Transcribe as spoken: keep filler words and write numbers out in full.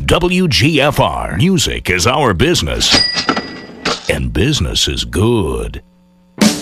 W G F R. Music is our business, and business is good.